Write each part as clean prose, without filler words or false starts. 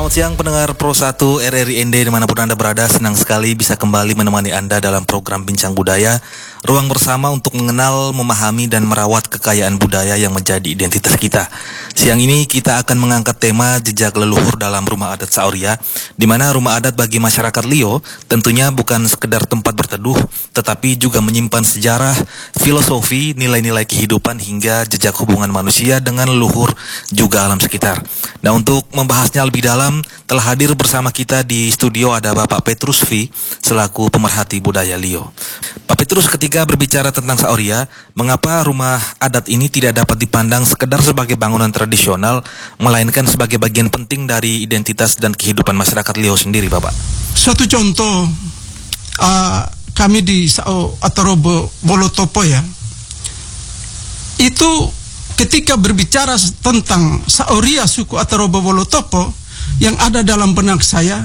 Selamat siang pendengar Pro 1 RRI ND dimanapun Anda berada. Senang sekali bisa kembali menemani Anda dalam program Bincang Budaya, ruang bersama untuk mengenal, memahami, dan merawat kekayaan budaya yang menjadi identitas kita. Siang ini kita akan mengangkat tema jejak leluhur dalam rumah adat Saoria, di mana rumah adat bagi masyarakat Lio tentunya bukan sekedar tempat berteduh, tetapi juga menyimpan sejarah, filosofi, nilai-nilai kehidupan hingga jejak hubungan manusia dengan leluhur juga alam sekitar. Nah, untuk membahasnya lebih dalam, telah hadir bersama kita di studio ada Bapak Petrus V selaku pemerhati budaya Lio. Pak Petrus, ketika berbicara tentang Saoria, mengapa rumah adat ini tidak dapat dipandang sekedar sebagai bangunan tradisional, melainkan sebagai bagian penting dari identitas dan kehidupan masyarakat Lio sendiri, Bapak? Suatu contoh, kami di Sao Atarobo Wolotopo ya, itu ketika berbicara tentang Saoria suku Atarobo Wolotopo, yang ada dalam benak saya,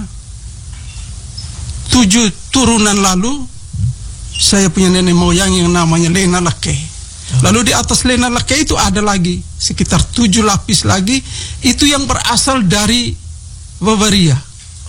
7 turunan lalu saya punya nenek moyang yang namanya Lena Lake. Lalu di atas Lena Lake itu ada lagi sekitar 7 lapis lagi, itu yang berasal dari Bavaria.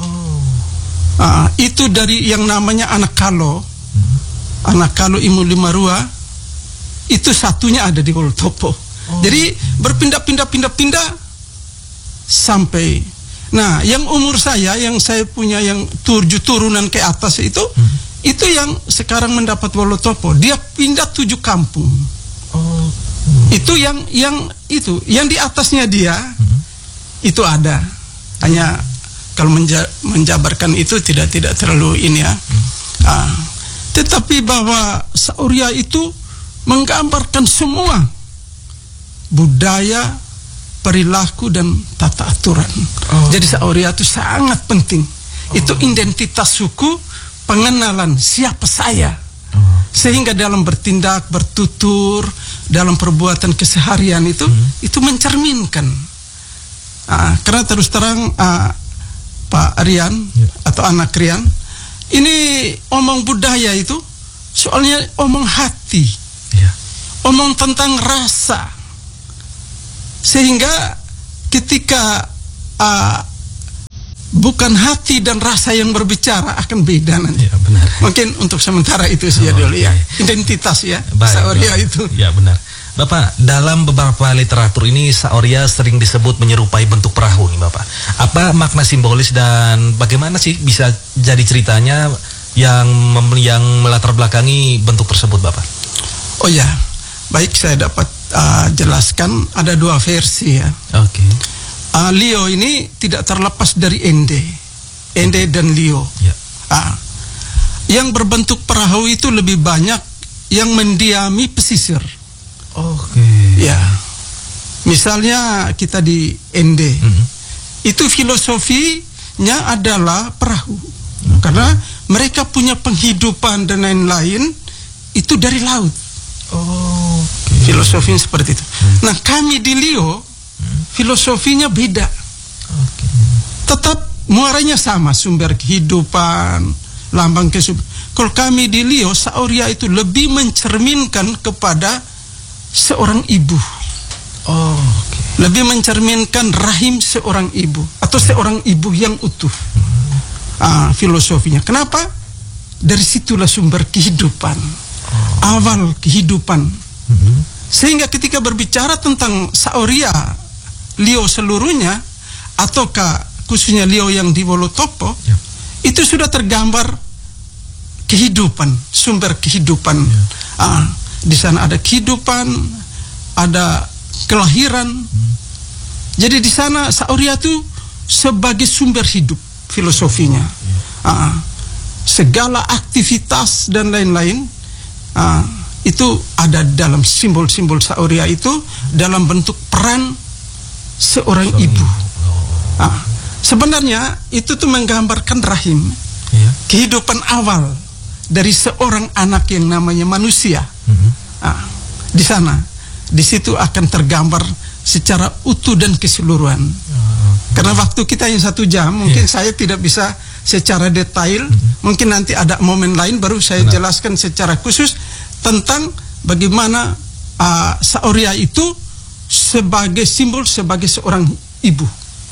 Itu dari yang namanya anak Kalo, anak Kalo Imu Limarua, itu satunya ada di Wolotopo. Jadi berpindah-pindah sampai. Nah, yang umur saya, yang saya punya yang 7 turunan ke atas itu yang sekarang mendapat Wolotopo. Dia pindah 7 kampung. Itu yang di atasnya dia itu ada. Hanya kalau menjabarkan itu tidak terlalu ini ya. Tetapi bahwa Saoria itu menggambarkan semua budaya, perilaku dan tata aturan. Jadi Saoria itu sangat penting. Itu identitas suku, pengenalan siapa saya. Sehingga dalam bertindak, bertutur, dalam perbuatan keseharian itu mencerminkan. Karena terus terang Pak Rian atau anak Rian, ini omong budaya itu soalnya omong hati, omong tentang rasa. Sehingga ketika bukan hati dan rasa yang berbicara akan beda nanti. Ya, benar. Mungkin untuk sementara itu saja dulu ya. Identitas ya, Saoria itu. Ya, benar. Bapak, dalam beberapa literatur ini Saoria sering disebut menyerupai bentuk perahu nih, Bapak. Apa makna simbolis dan bagaimana sih bisa jadi ceritanya yang melatar belakangi bentuk tersebut, Bapak? Oh ya, baik, saya dapat jelaskan ada 2 versi ya. Lio ini tidak terlepas dari Ende dan Lio. Yang berbentuk perahu itu lebih banyak yang mendiami pesisir. Ya, misalnya kita di Ende, itu filosofinya adalah perahu, karena mereka punya penghidupan dan lain-lain itu dari laut. Filosofinya seperti itu. Nah, kami di Lio filosofinya beda. Tetap muaranya sama, sumber kehidupan, lambang kehidupan. Kalau kami di Lio, Saoria itu lebih mencerminkan kepada seorang ibu. Lebih mencerminkan rahim seorang ibu atau seorang ibu yang utuh. Filosofinya. Kenapa? Dari situlah sumber kehidupan. Awal kehidupan. Sehingga ketika berbicara tentang Saoria Lio seluruhnya, ataukah khususnya Lio yang di Wolotopo, itu sudah tergambar kehidupan, sumber kehidupan. Di sana ada kehidupan, ada kelahiran. Jadi di sana Saoria itu sebagai sumber hidup filosofinya. Segala aktivitas dan lain-lain itu ada dalam simbol-simbol Saoria itu dalam bentuk peran seorang ibu. Sebenarnya itu tuh menggambarkan rahim, kehidupan awal dari seorang anak yang namanya manusia. Di sana, di situ akan tergambar secara utuh dan keseluruhan. Karena waktu kita yang 1 jam, mungkin saya tidak bisa secara detail. Mungkin nanti ada momen lain baru saya jelaskan secara khusus tentang bagaimana Saoria itu sebagai simbol, sebagai seorang ibu.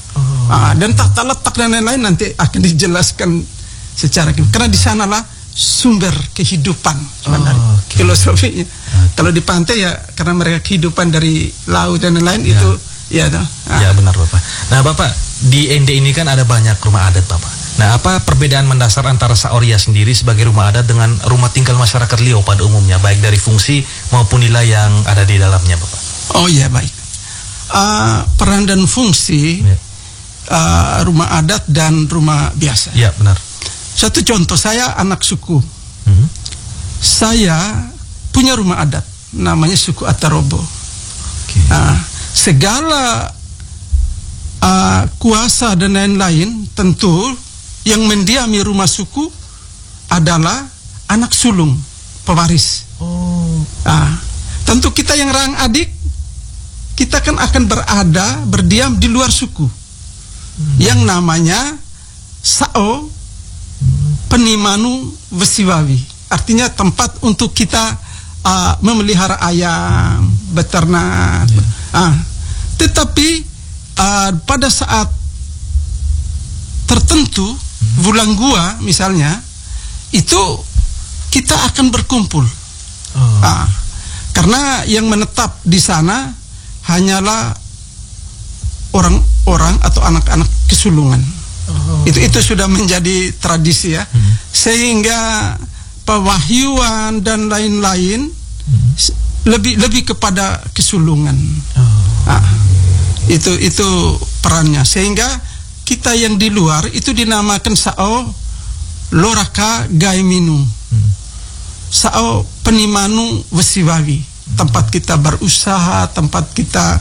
Dan tata letak dan lain-lain nanti akan dijelaskan secara karena di sanalah sumber kehidupan sebenarnya. Filosofinya. Kalau di pantai ya karena mereka kehidupan dari laut dan lain-lain itu ya toh. Ya benar Bapak. Nah Bapak, di ND ini kan ada banyak rumah adat Bapak. Nah apa perbedaan mendasar antara Saoria sendiri sebagai rumah adat dengan rumah tinggal masyarakat Liau pada umumnya, baik dari fungsi maupun nilai yang ada di dalamnya Bapak? Oh iya, baik. Peran dan fungsi rumah adat dan rumah biasa. Ya benar. Satu contoh, saya anak suku. Saya punya rumah adat namanya suku Atarobo. Segala kuasa dan lain-lain tentu yang mendiami rumah suku adalah anak sulung pewaris. Tentu kita yang rang adik, kita kan akan berdiam di luar suku yang namanya Sao Penimanu Wesiwawi, artinya tempat untuk kita memelihara ayam, beternak. Tetapi pada saat tertentu, bulan gua misalnya, itu kita akan berkumpul. Karena yang menetap di sana hanyalah orang-orang atau anak-anak kesulungan. Itu sudah menjadi tradisi ya. Sehingga pewahyuan dan lain-lain lebih kepada kesulungan. Itu perannya. Sehingga kita yang di luar itu dinamakan Sao Loraka Gaiminu, Sao Penimanu Wesiwawi, tempat kita berusaha, tempat kita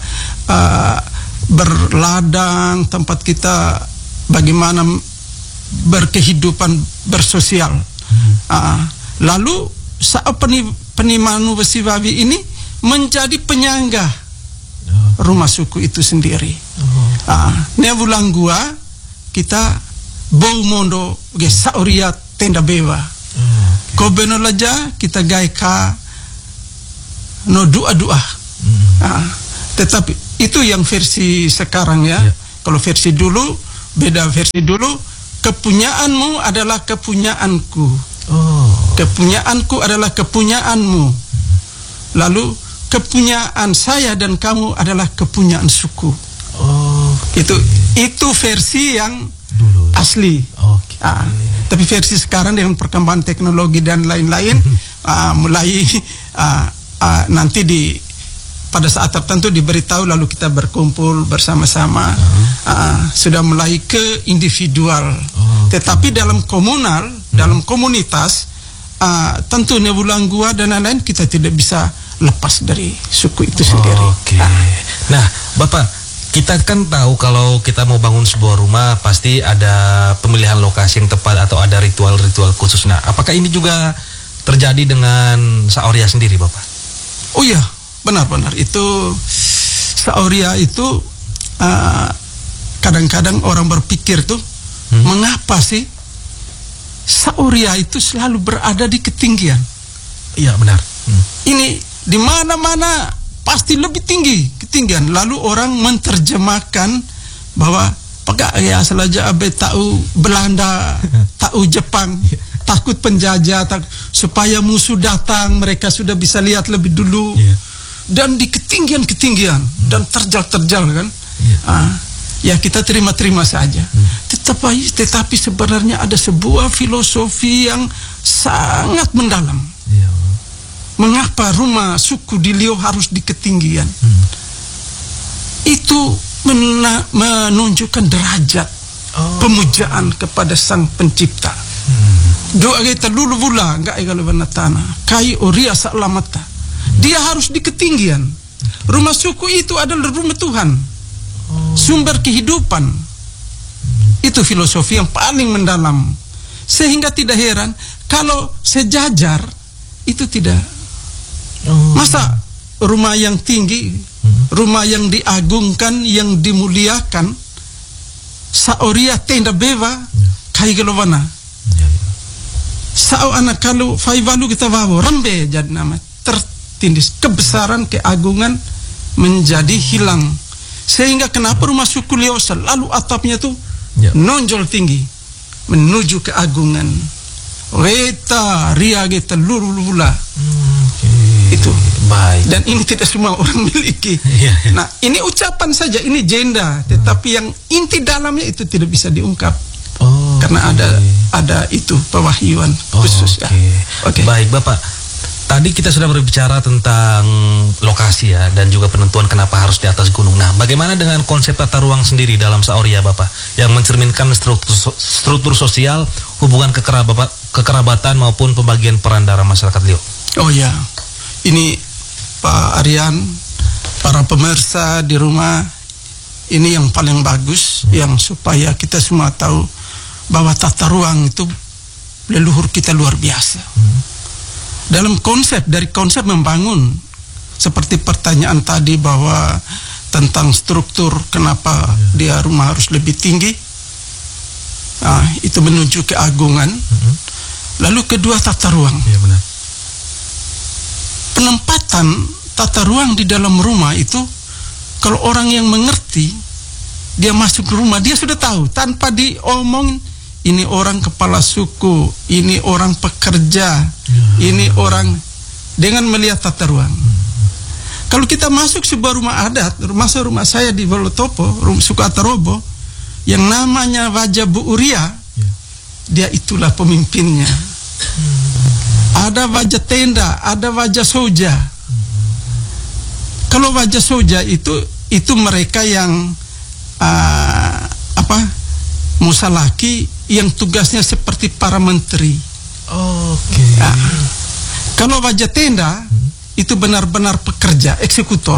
berladang, tempat kita bagaimana berkehidupan bersosial. Lalu Sao Penimanu Wesiwawi ini menjadi penyangga rumah suku itu sendiri. Nebulang gua kita bau mondo ge Saoria tenda bewa. Kobeno laja kita gaeka no doa-doa. Tetapi itu yang versi sekarang ya. Kalau versi dulu beda, versi dulu kepunyaanmu adalah kepunyaanku. Kepunyaanku adalah kepunyaanmu. Lalu kepunyaan saya dan kamu adalah kepunyaan suku. Itu versi yang dulu, asli. Tapi versi sekarang dengan perkembangan teknologi dan lain-lain, mulai nanti pada saat tertentu diberitahu lalu kita berkumpul bersama-sama, sudah mulai ke individual. Tetapi dalam komunal, dalam komunitas, tentu Nebulang Gua dan lain-lain kita tidak bisa lepas dari suku itu sendiri. Nah, Bapak, kita kan tahu kalau kita mau bangun sebuah rumah pasti ada pemilihan lokasi yang tepat atau ada ritual-ritual khusus. Nah, apakah ini juga terjadi dengan Saoria sendiri, Bapak? Oh iya, benar-benar. Itu Saoria itu kadang-kadang orang berpikir tuh, mengapa sih Saoria itu selalu berada di ketinggian? Iya, benar. Ini di mana-mana pasti lebih tinggi ketinggian. Lalu orang menerjemahkan bahwa pegak ya selaja abe tahu Belanda, tahu Jepang, takut penjajah, supaya musuh datang mereka sudah bisa lihat lebih dulu. Dan di ketinggian-ketinggian dan terjal-terjal kan. Ya kita terima-terima saja. Tetapi sebenarnya ada sebuah filosofi yang sangat mendalam. Mengapa rumah suku di Liau harus di ketinggian? Itu menunjukkan derajat pemujaan kepada Sang Pencipta. Doa kita dulu bula enggak kalau tanah kai oria salamata. Dia harus di ketinggian. Rumah suku itu adalah rumah Tuhan, sumber kehidupan. Itu filosofi yang paling mendalam. Sehingga tidak heran kalau sejajar itu tidak. Masa rumah yang tinggi, rumah yang diagungkan, yang dimuliakan, Saoria tenda bewa, kai gelowana. Sao anak kalau faivalu kita bawa rambe jadi nama tertindis, kebesaran keagungan menjadi hilang. Sehingga kenapa rumah suku Lio selalu atapnya tuh nonjol tinggi menuju keagungan. Weta ria geta lulula. Itu. Baik. Dan ini tidak semua orang miliki. Nah, ini ucapan saja, ini jenda, tetapi yang inti dalamnya itu tidak bisa diungkap. Karena ada itu pewahyuan khusus ya. Baik, Bapak. Tadi kita sudah berbicara tentang lokasi ya, dan juga penentuan kenapa harus di atas gunung. Nah, bagaimana dengan konsep tata ruang sendiri dalam Saoria, Bapak, yang mencerminkan struktur sosial, hubungan kekerabatan maupun pembagian peran dalam masyarakat Lio? Oh ya, ini Pak Aryan, para pemirsa di rumah, ini yang paling bagus, yang supaya kita semua tahu bahwa tata ruang itu leluhur kita luar biasa. Dalam dari konsep membangun, seperti pertanyaan tadi bahwa tentang struktur kenapa dia rumah harus lebih tinggi, itu menuju keagungan. Lalu kedua, tata ruang. Ya, benar. Penempatan tata ruang di dalam rumah itu, kalau orang yang mengerti, dia masuk ke rumah, dia sudah tahu tanpa diomongin. Ini orang kepala suku, ini orang pekerja, ini orang, dengan melihat tata ruang. Kalau kita masuk sebuah rumah adat, rumah saya di Wolotopo, suku Atarobo, yang namanya Wajah Bu Uria, dia itulah pemimpinnya. Ada wajah tenda, ada wajah soja. Kalau wajah soja itu mereka yang musalaki, yang tugasnya seperti para menteri. Kalau wajah tenda itu benar-benar pekerja, eksekutor.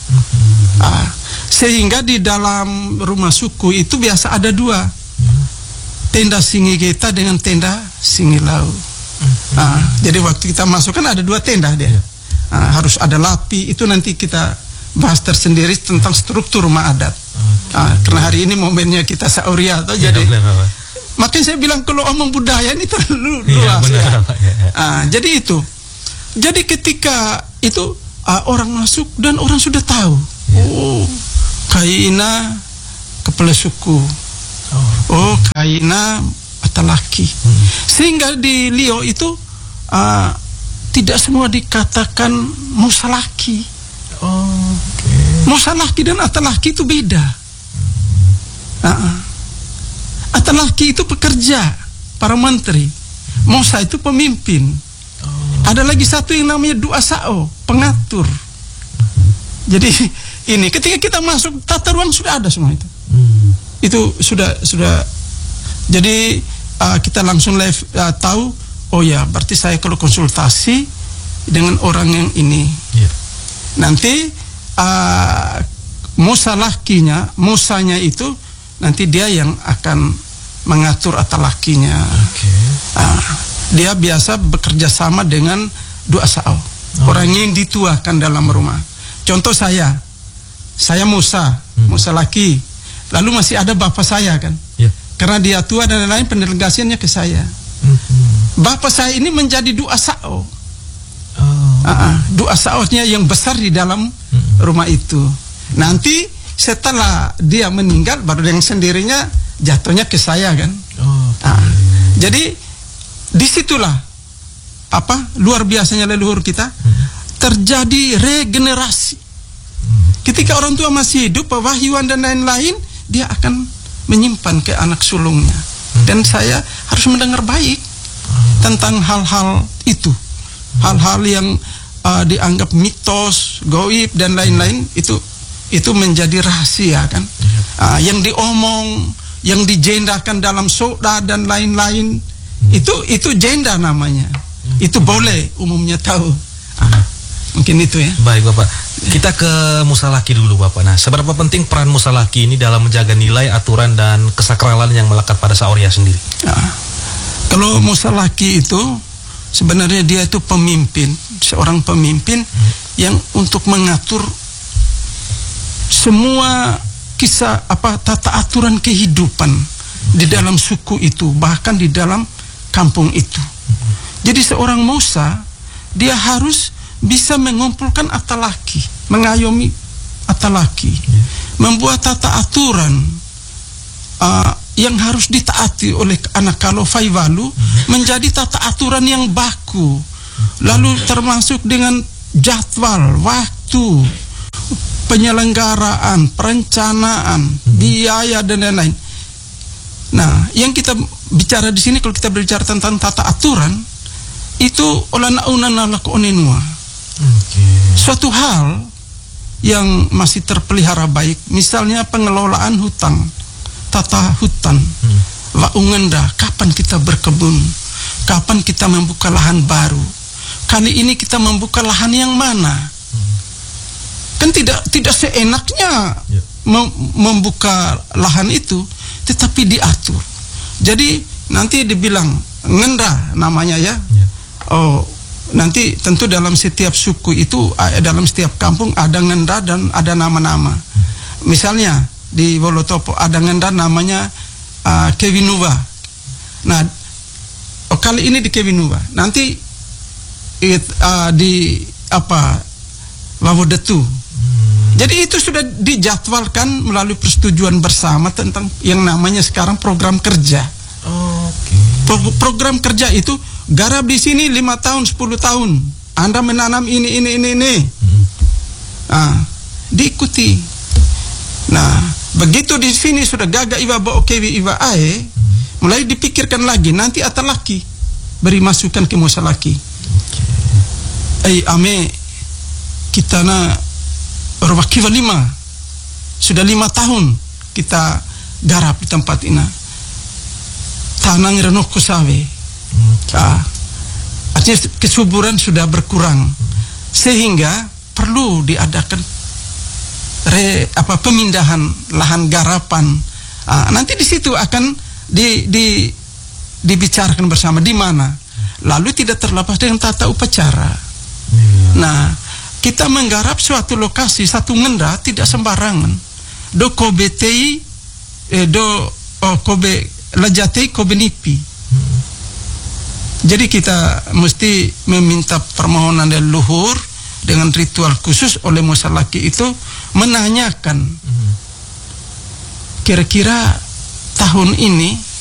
Sehingga di dalam rumah suku itu biasa ada dua, tenda Singigeta dengan tenda Singilau. Jadi waktu kita masuk kan ada dua tenda dia. Harus ada lapi, itu nanti kita bahas tersendiri tentang struktur rumah adat. Karena hari ini momennya kita Saoria atau jadi. Makanya saya bilang kalau omong budaya ini terlalu luas. Jadi itu. Jadi ketika itu orang masuk dan orang sudah tahu. Kaina kepala suku. Kaina atalaki. Sehingga di Lio itu tidak semua dikatakan musalaki. Musalaki dan atalaki itu beda. Atalaki itu pekerja, para menteri. Musa itu pemimpin. Ada lagi satu yang namanya duasao, pengatur. Jadi ini ketika kita masuk tata ruang sudah ada semua itu. Itu sudah. Jadi kita langsung tahu. Oh ya, berarti saya kalau konsultasi dengan orang yang ini. Nanti musanya itu nanti dia yang akan mengatur atalakinya. Dia biasa bekerja sama dengan duasao, orang yang dituakan dalam rumah. Contoh saya Musa laki, lalu masih ada bapak saya kan, karena dia tua dan lain-lain, pendelegasiannya ke saya. Bapak saya ini menjadi duasao. Duasaonya yang besar di dalam rumah itu. Nanti setelah dia meninggal, baru yang sendirinya jatuhnya ke saya kan. Jadi disitulah luar biasanya leluhur kita, terjadi regenerasi. Ketika orang tua masih hidup, pewahyuan dan lain-lain, dia akan menyimpan ke anak sulungnya. Dan saya harus mendengar baik tentang hal-hal itu. Hal-hal yang dianggap mitos, goib dan lain-lain, itu menjadi rahasia kan. Yang diomong, yang dijendakan dalam soda dan lain-lain, itu jenda namanya. Itu boleh umumnya tahu. Mungkin itu ya. Baik Bapak, kita ke musalaki dulu Bapak. Nah, seberapa penting peran musalaki ini dalam menjaga nilai, aturan dan kesakralan yang melekat pada Saoria sendiri? Kalau musalaki itu sebenarnya dia itu pemimpin, seorang pemimpin yang untuk mengatur semua kisah tata aturan kehidupan di dalam suku itu, bahkan di dalam kampung itu. Jadi seorang Musa, dia harus bisa mengumpulkan atalaki, mengayomi atalaki. membuat tata aturan yang harus ditaati oleh anak kalau Faivalu menjadi tata aturan yang baku, lalu termasuk dengan jadwal, waktu, penyelenggaraan, perencanaan, biaya dan lain-lain. Nah, yang kita bicara di sini kalau kita berbicara tentang tata aturan itu suatu hal yang masih terpelihara baik, misalnya pengelolaan hutan, tata hutan, Waungenda, kapan kita berkebun, kapan kita membuka lahan baru, kali ini kita membuka lahan yang mana, kan tidak seenaknya membuka lahan itu, tetapi diatur. Jadi nanti dibilang ngenda namanya ya. Oh, nanti tentu dalam setiap suku itu, dalam setiap kampung ada ngenda dan ada nama-nama. Misalnya di Wolotopo ada ngenda namanya Kewinuwa. Nah, kali ini di Kewinuwa. Nanti di Wawodetu. Jadi itu sudah dijadwalkan melalui persetujuan bersama tentang yang namanya sekarang program kerja. Program kerja itu garap di sini 5 tahun, 10 tahun. Anda menanam ini. Nah, diikuti. Nah, begitu di sini sudah gaga iwa bo kewi iwa ae, mulai dipikirkan lagi nanti atalaki beri masukan ke musalaki. Ame kita na Orwakiwa 5 sudah 5 tahun kita garap di tempat ini. Tanang renok sawe. Artinya kesuburan sudah berkurang, sehingga perlu diadakan pemindahan lahan garapan. Nanti di situ akan dibicarakan bersama di mana. Lalu tidak terlepas dengan tata upacara. Nah, kita menggarap suatu lokasi, satu ngenda tidak sembarangan. Do kobe tei, kobe lejatei kobe nipi. Jadi kita mesti meminta permohonan dari luhur dengan ritual khusus oleh musalaki itu, menanyakan kira-kira tahun ini